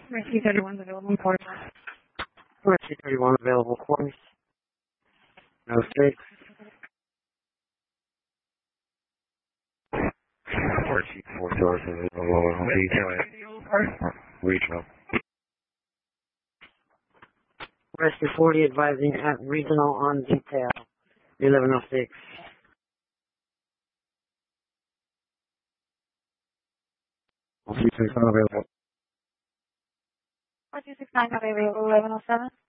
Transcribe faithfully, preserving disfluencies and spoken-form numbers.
Rescue thirty-one's available in quarters. Rescue thirty-one available quarters. No six. Rescue four stars available. Detail regional. Rescue forty advising at regional on detail. eleven oh six. Rescue six not available. Rescue six nine not available, eleven oh seven.